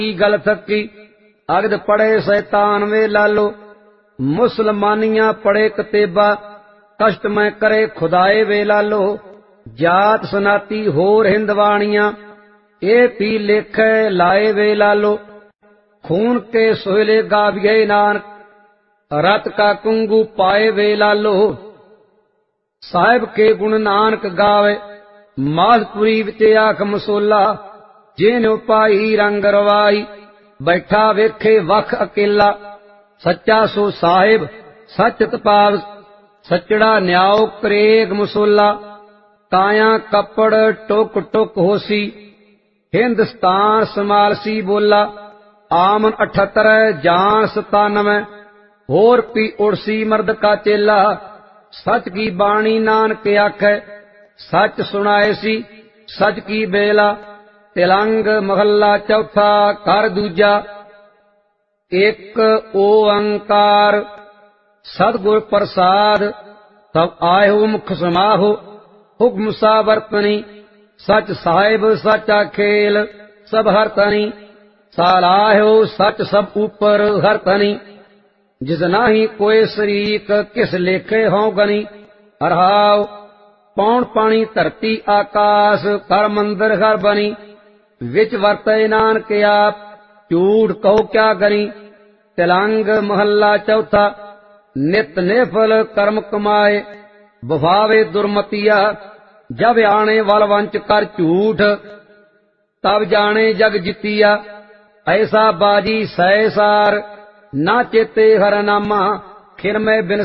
गल थकी अगद पड़े शैतान वे लालो मुसलमानियां पड़े कतेबा कष्ट में करे खुदाए वे लालो जात सनाती होर हिंदवाणियां ए पी लेखे लाए वे लालो खून के सोहले गाविये नानक रत का कुंगू पाए वे लालो साहिब के गुण नानक गावे मालपुरी विच आख मसोला जिन पाई रंग रवाई बैठा वेखे वख अकेला सच्चा सो साहिब सच तपाव सचड़ा न्याओ करेग मसोला काया कपड़ टुक टुक होसी हिंदुस्तान समालसी बोला आमन 78 जान 97 होर पी उड़सी मर्द का चेला सच की बाणी नानक आखे सच सुनाए सी सच की बेला तिलंग महला चौथा कर दूजा एक ओंकार सतगुर प्रसाद तब आयो मुख समाहो हुक्म सा वर्तनी सच साहिब सचा खेल सब हरतनी सालाहो सच सब ऊपर हरतनी जिस नाही कोई शरीक किस लेखे हों गनी हरहाव पौन पानी धरती आकाश कर मंदिर घर बनी विच वर्ते नानक आप झूठ कहो क्या गनी तिलंग महला चौथा नित नेफल कर्म कमाए बभावे दुर्मतिया जब आने वल वंच कर झूठ तब जाने जग जितिया ऐसा बाजी सैसार ना चेते हर नामा खिर में बिन